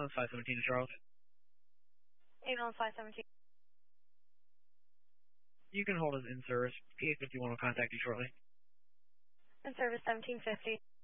Ambulance 517 to Charles. Ambulance 517. You can hold as in service. PA51 will contact you shortly. In service 1750.